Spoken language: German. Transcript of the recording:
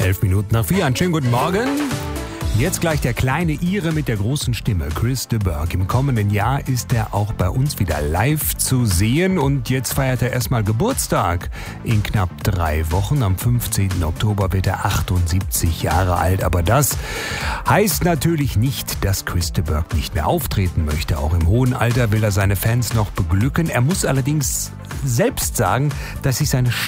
11:11. Einen schönen guten Morgen. Jetzt gleich der kleine Ire mit der großen Stimme, Chris de Burgh. Im kommenden Jahr ist er auch bei uns wieder live zu sehen und jetzt feiert er erstmal Geburtstag. In knapp 3 Wochen, am 15. Oktober, wird er 78 Jahre alt. Aber das heißt natürlich nicht, dass Chris de Burgh nicht mehr auftreten möchte. Auch im hohen Alter will er seine Fans noch beglücken. Er muss allerdings selbst sagen, dass sich seine